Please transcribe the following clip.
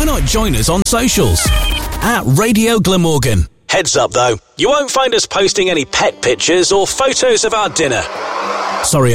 not join us on socials at Radio Glamorgan. Heads up though, you won't find us posting any pet pictures or photos of our dinner. Sorry,